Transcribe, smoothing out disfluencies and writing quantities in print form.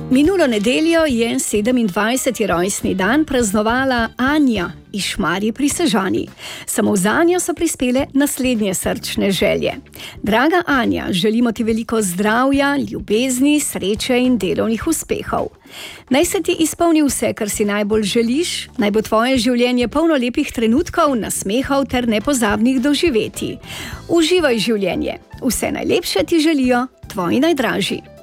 Minulo nedeljo je 27. rojstni dan praznovala Anja iz Šmarij pri Sežani. Samo za njo so prispele naslednje srčne želje. Draga Anja, želimo ti veliko zdravja, ljubezni, sreče in delovnih uspehov. Naj se ti izpolni vse, kar si najbolj želiš, naj bo tvoje življenje polno lepih trenutkov, nasmehov ter nepozabnih doživetij. Uživaj življenje. Vse najlepše ti želijo tvoji najdražji.